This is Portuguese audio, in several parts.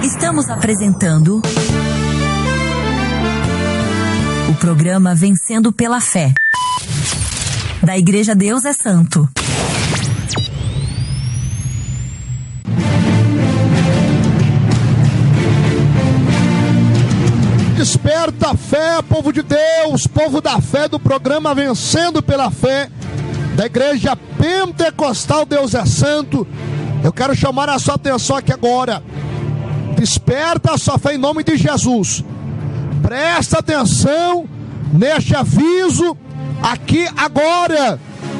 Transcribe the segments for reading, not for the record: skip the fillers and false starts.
Estamos apresentando o programa Vencendo pela Fé, da Igreja Deus é Santo. Desperta a fé, povo de Deus, povo da fé, do programa Vencendo pela Fé, da Igreja Pentecostal Deus é Santo. Eu quero chamar a sua atenção aqui agora. Desperta a sua fé em nome de Jesus. Presta atenção neste aviso aqui agora.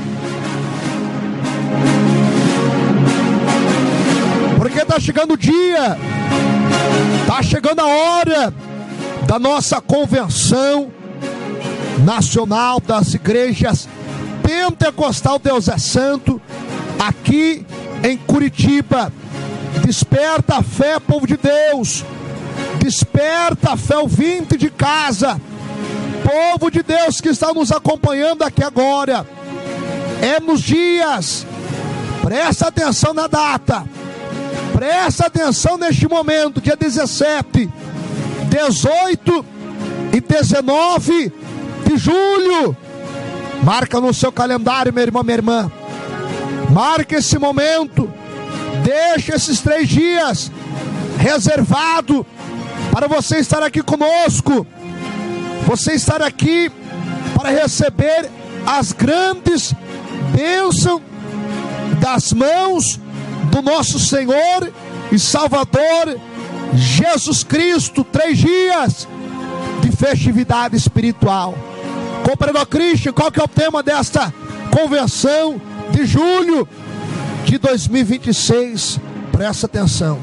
Porque está chegando o dia, está chegando a hora da nossa convenção nacional das igrejas Pentecostal Deus é Santo, aqui em Curitiba. Desperta a fé, povo de Deus. Desperta a fé, ouvinte de casa, povo de Deus que está nos acompanhando aqui agora. É nos dias, presta atenção na data, presta atenção neste momento, dia 17, 18 e 19 de julho. Marca no seu calendário, meu irmão, minha irmã. Marca esse momento. Deixa esses 3 dias reservado para você estar aqui conosco. Você estar aqui para receber as grandes bênçãos das mãos do nosso Senhor e Salvador Jesus Cristo. 3 dias de festividade espiritual. Companheiro Cristian, qual que é o tema desta convenção de julho de 2026? Presta atenção.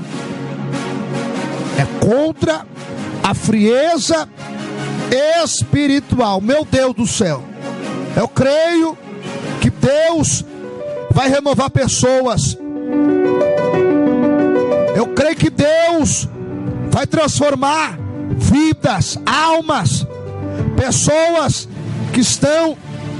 É contra a frieza espiritual. Meu Deus do céu, eu creio que Deus vai renovar pessoas. Eu creio que Deus vai transformar vidas, almas, pessoas que estão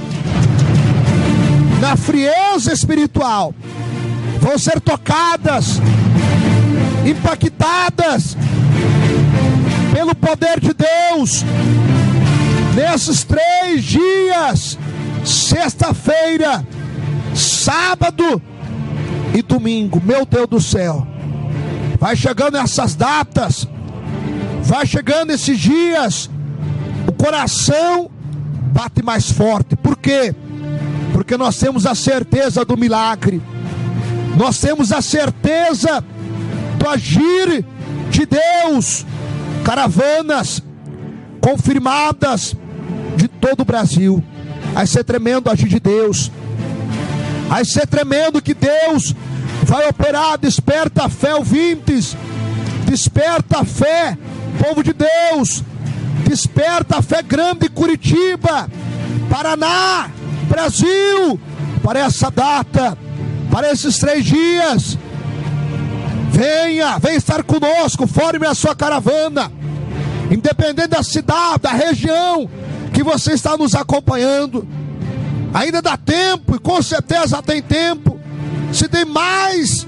na frieza espiritual vão ser tocadas, impactadas pelo poder de Deus nesses 3 dias, sexta-feira, sábado e domingo. Meu Deus do céu, vai chegando essas datas, vai chegando esses dias, o coração bate mais forte. Por quê? Porque nós temos a certeza do milagre, nós temos a certeza do agir de Deus. Caravanas confirmadas de todo o Brasil. Vai ser tremendo o agir de Deus, vai ser tremendo que Deus vai operar. Desperta a fé, ouvintes. Desperta a fé, povo de Deus. Desperta a fé grande, Curitiba, Paraná, Brasil, para essa data, para esses 3 dias. Venha estar conosco, forme a sua caravana, independente da cidade, da região que você está nos acompanhando. Ainda dá tempo, e com certeza tem tempo. Se tem mais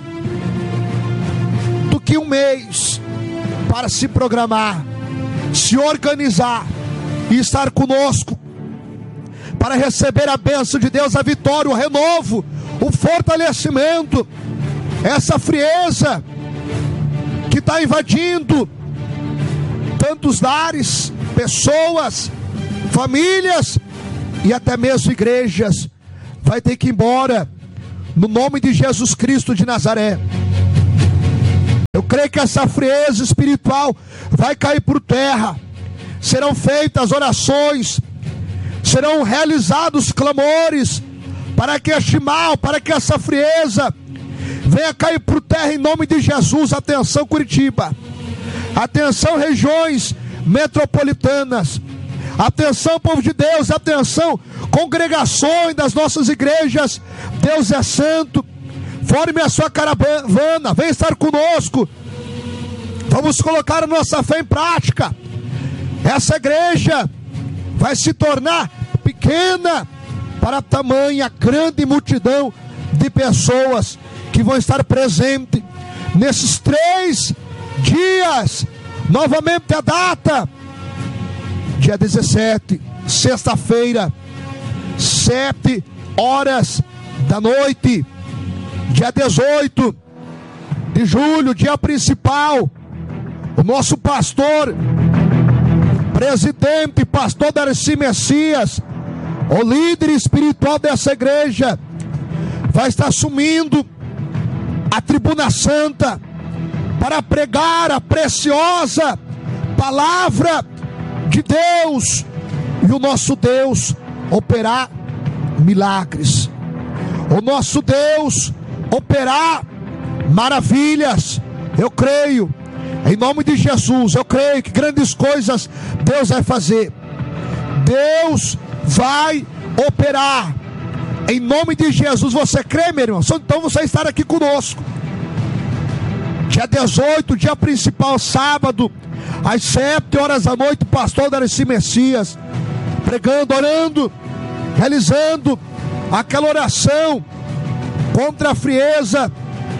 do que 1 mês para se programar, se organizar e estar conosco para receber a bênção de Deus, a vitória, o renovo, o fortalecimento. Essa frieza que está invadindo tantos lares, pessoas, famílias e até mesmo igrejas, vai ter que ir embora no nome de Jesus Cristo de Nazaré. Eu creio que essa frieza espiritual vai cair por terra. Serão feitas orações, serão realizados clamores para que este mal, para que essa frieza venha cair por terra em nome de Jesus. Atenção, Curitiba. Atenção, regiões metropolitanas. Atenção, povo de Deus. Atenção, congregações das nossas igrejas Deus é Santo. Forme a sua caravana, vem estar conosco. Vamos colocar a nossa fé em prática. Essa igreja vai se tornar pequena para tamanha grande multidão de pessoas que vão estar presentes nesses 3 dias. Novamente a data, dia 17, sexta-feira, 7 horas da noite. Dia 18 de julho, dia principal, o nosso pastor, presidente, pastor Darcy Messias, o líder espiritual dessa igreja, vai estar assumindo a tribuna santa para pregar a preciosa palavra de Deus e o nosso Deus operar milagres, o nosso Deus operar maravilhas. Eu creio, em nome de Jesus, eu creio que grandes coisas Deus vai fazer. Deus vai operar em nome de Jesus. Você crê, meu irmão? Então você estará aqui conosco. Dia 18, dia principal, sábado, às 7 horas da noite, o pastor Darcy Messias pregando, orando, realizando aquela oração contra a frieza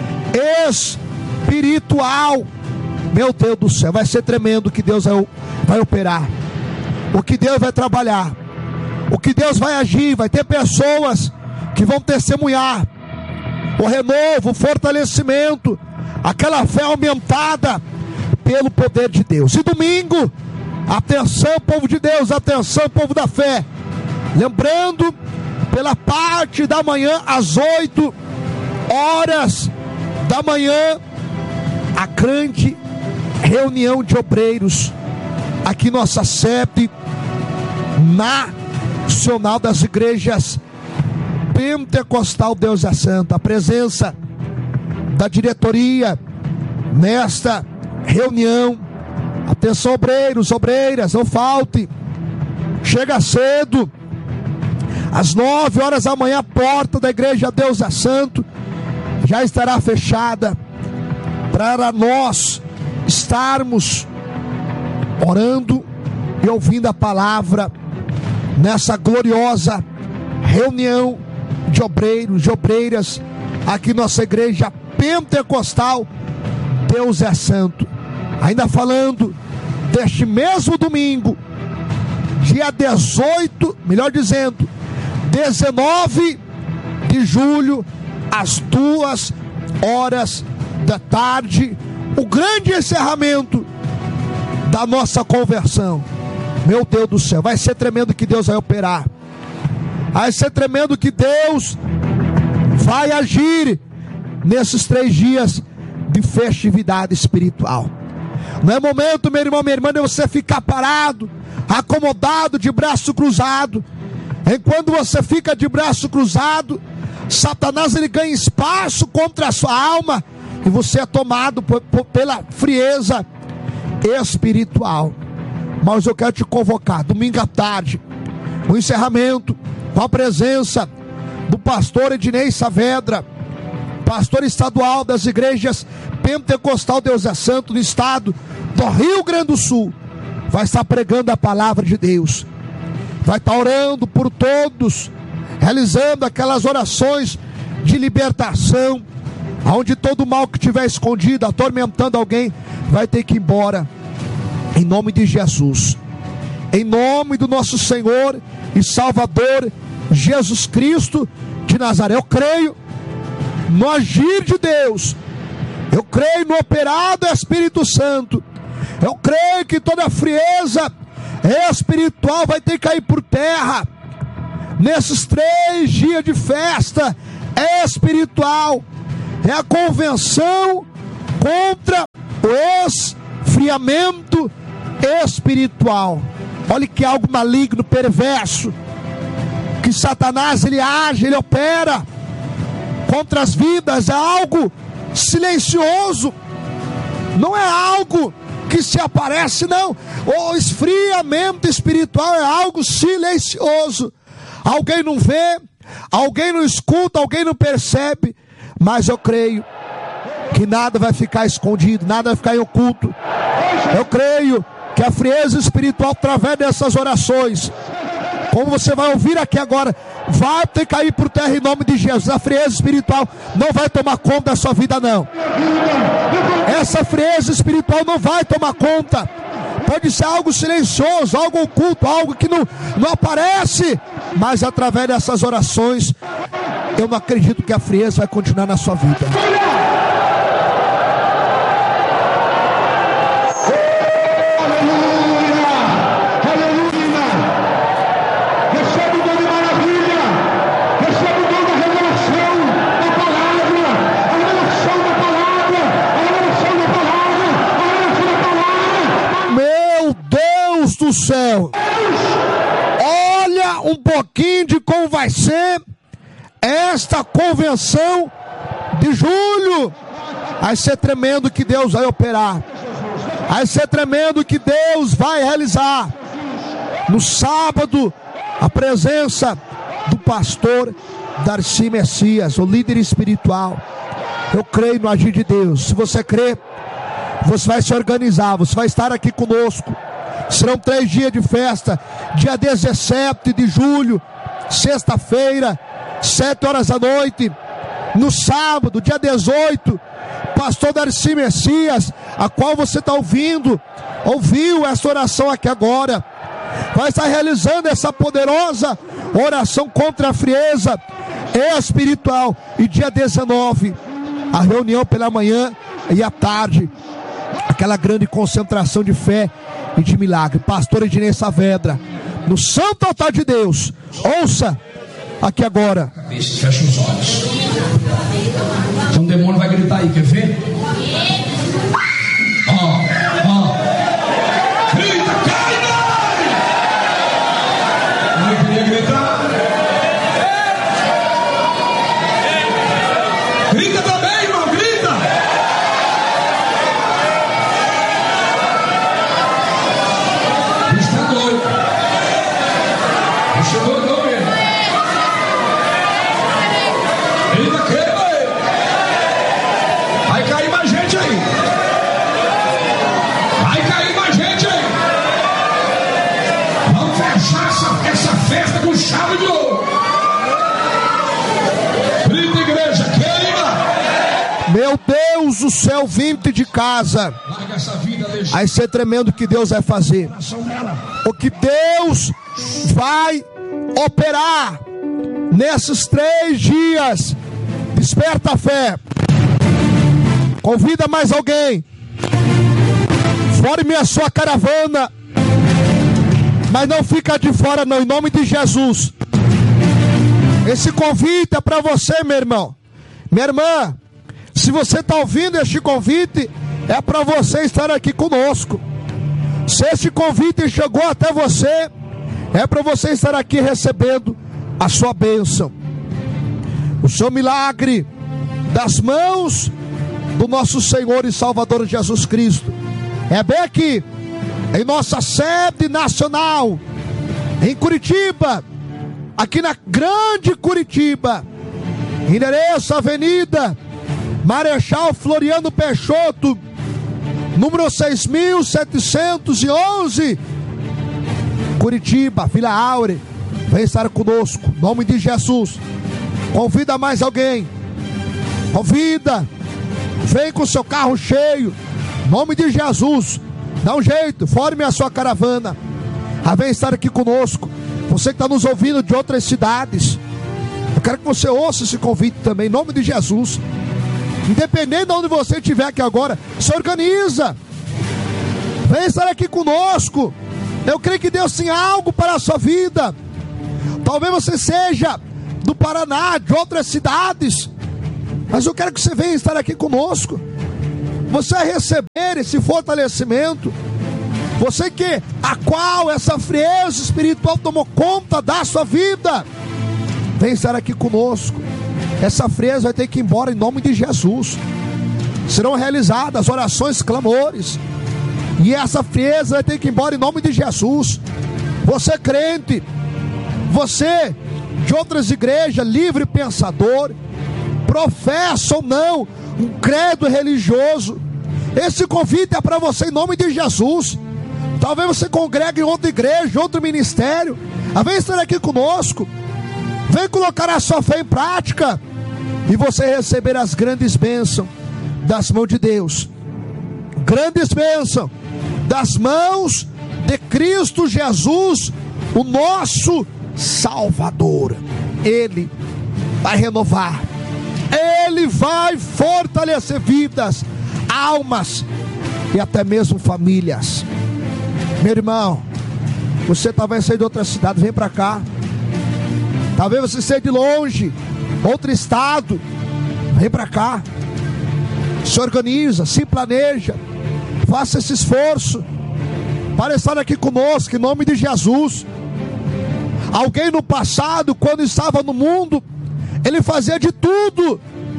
espiritual. Meu Deus do céu, vai ser tremendo o que Deus vai operar, o que Deus vai trabalhar, o que Deus vai agir. Vai ter pessoas que vão testemunhar o renovo, o fortalecimento, aquela fé aumentada pelo poder de Deus. E domingo, atenção povo de Deus, atenção povo da fé, lembrando, pela parte da manhã, às 8 horas da manhã, a grande reunião de obreiros aqui nossa sede nacional das igrejas Pentecostal Deus é Santo. A presença da diretoria nesta reunião. Atenção obreiros, obreiras, não falte, chega cedo. Às 9 horas da manhã, a porta da igreja Deus é Santo já estará fechada, para nós estarmos orando e ouvindo a palavra nessa gloriosa reunião de obreiros, de obreiras aqui nossa igreja Pentecostal Deus é Santo. Ainda falando deste mesmo domingo, dia 18, melhor dizendo, 19 de julho, às 2 horas da tarde, o grande encerramento da nossa conversão. Meu Deus do céu, vai ser tremendo que Deus vai operar, vai ser tremendo que Deus vai agir nesses 3 dias de festividade espiritual. Não é momento, meu irmão, minha irmã, de você ficar parado, acomodado, de braço cruzado. Enquanto você fica de braço cruzado, Satanás ele ganha espaço contra a sua alma, e você é tomado pela frieza espiritual. Mas eu quero te convocar, domingo à tarde, o encerramento, com a presença do pastor Ednei Saavedra, pastor estadual das igrejas Pentecostal Deus é Santo no estado do Rio Grande do Sul. Vai estar pregando a palavra de Deus, vai estar orando por todos, realizando aquelas orações de libertação, onde todo mal que estiver escondido, atormentando alguém, vai ter que ir embora, em nome de Jesus, em nome do nosso Senhor e Salvador Jesus Cristo de Nazaré. Eu creio no agir de Deus, eu creio no operar do Espírito Santo, eu creio que toda frieza espiritual vai ter que cair por terra nesses 3 dias de festa espiritual. É a convenção contra o esfriamento espiritual. Olha que algo maligno, perverso, que Satanás ele age, ele opera contra as vidas. É algo silencioso, não é algo que se aparece, não. O esfriamento espiritual é algo silencioso. Alguém não vê, alguém não escuta, alguém não percebe, mas eu creio que nada vai ficar escondido, nada vai ficar em oculto. Eu creio que a frieza espiritual, através dessas orações, como você vai ouvir aqui agora, vai ter que cair por terra em nome de Jesus. A frieza espiritual não vai tomar conta da sua vida, não. Essa frieza espiritual não vai tomar conta. Pode ser algo silencioso, algo oculto, algo que não aparece, mas através dessas orações, eu não acredito que a frieza vai continuar na sua vida. Do céu, olha um pouquinho de como vai ser esta convenção de julho. Vai ser tremendo que Deus vai operar, vai ser tremendo que Deus vai realizar. No sábado, a presença do pastor Darcy Messias, o líder espiritual. Eu creio no agir de Deus. Se você crê, você vai se organizar, você vai estar aqui conosco. Serão 3 dias de festa. Dia 17 de julho, sexta-feira, 7 horas da noite. No sábado, dia 18, pastor Darcy Messias, a qual você está ouviu essa oração aqui agora, vai estar realizando essa poderosa oração contra a frieza espiritual. E dia 19, a reunião pela manhã e à tarde, aquela grande concentração de fé e de milagre. Pastor Ednei Saavedra, no santo altar de Deus. Ouça aqui agora. Fecha os olhos. Então o demônio vai gritar aí, quer ver? Grita, cai! Não queria gritar. Grita também, irmão, grita. Está doido. Chegou doido. Ele queima ele. Vai cair mais gente aí. Vai cair mais gente aí. Vamos fechar essa festa com chave de ouro. Grita, igreja, queima. Meu Deus do céu, 20 de casa. Larga essa vida, vai ser tremendo o que Deus vai fazer. O que Deus vai operar nesses 3 dias. Desperta a fé. Convida mais alguém. Forme a sua caravana. Mas não fica de fora não, em nome de Jesus. Esse convite é para você, meu irmão. Minha irmã, se você está ouvindo este convite, é para você estar aqui conosco. Se este convite chegou até você, é para você estar aqui recebendo a sua bênção, o seu milagre das mãos do nosso Senhor e Salvador Jesus Cristo. É bem aqui, em nossa sede nacional, em Curitiba, aqui na Grande Curitiba, endereço Avenida Marechal Floriano Peixoto, número 6711, Curitiba, Vila Áurea. Vem estar conosco, em nome de Jesus. Convida mais alguém. Convida. Vem com o seu carro cheio, em nome de Jesus. Dá um jeito, forme a sua caravana. Vem estar aqui conosco. Você que está nos ouvindo de outras cidades, eu quero que você ouça esse convite também, em nome de Jesus. Independente de onde você estiver aqui agora, se organiza. Vem estar aqui conosco. Eu creio que Deus tem algo para a sua vida. Talvez você seja do Paraná, de outras cidades, mas eu quero que você venha estar aqui conosco. Você vai receber esse fortalecimento. Você a qual essa frieza espiritual tomou conta da sua vida, vem estar aqui conosco. Essa frieza vai ter que ir embora em nome de Jesus. Serão realizadas orações, clamores, e essa frieza vai ter que ir embora em nome de Jesus. Você crente, você de outras igrejas, livre pensador, professa ou não um credo religioso, esse convite é para você em nome de Jesus. Talvez você congregue em outra igreja, outro ministério. Vem estar aqui conosco. Vem colocar a sua fé em prática e você receber as grandes bênçãos das mãos de Deus. grandes bênçãos das mãos de Cristo Jesus, o nosso Salvador. Ele vai renovar, Ele vai fortalecer vidas, almas e até mesmo famílias. Meu irmão, você talvez seja de outra cidade, vem para cá. Talvez você seja de longe, outro estado, vem para cá. Se organiza, se planeja, faça esse esforço para estar aqui conosco, em nome de Jesus. Alguém no passado, quando estava no mundo, ele fazia de tudo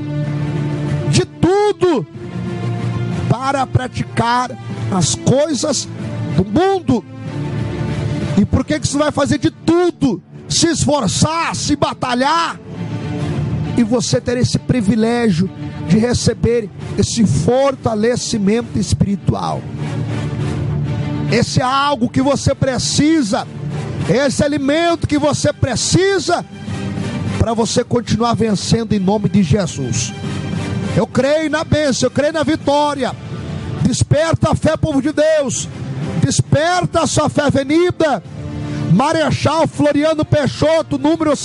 para praticar as coisas do mundo. E por que você vai fazer de tudo, se esforçar, se batalhar, e você ter esse privilégio de receber esse fortalecimento espiritual? Esse é algo que você precisa, esse alimento que você precisa para você continuar vencendo em nome de Jesus. Eu creio na bênção, eu creio na vitória. Desperta a fé, povo de Deus. Desperta a sua fé, Avenida Marechal Floriano Peixoto, número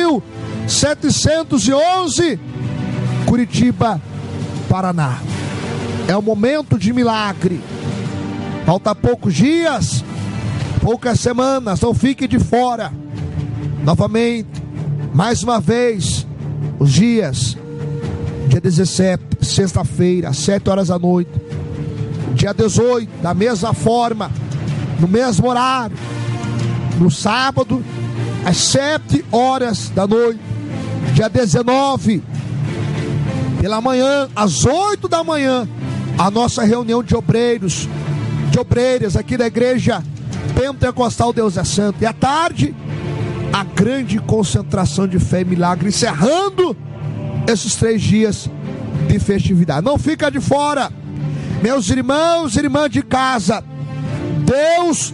6711, Curitiba, Paraná. É um momento de milagre. Falta poucos dias, poucas semanas, não fique de fora. Novamente, mais uma vez, os dias, dia 17, sexta-feira, às 7 horas da noite. Dia 18, da mesma forma, no mesmo horário. No sábado, às 7 horas da noite. Dia 19, pela manhã, às 8 da manhã, a nossa reunião de obreiros, de obreiras aqui da igreja Pentecostal Deus é Santo. E à tarde, a grande concentração de fé e milagre, encerrando esses 3 dias de festividade. Não fica de fora, meus irmãos e irmãs de casa. Deus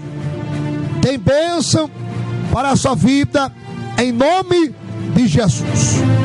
tem bênção para a sua vida, em nome de Jesus.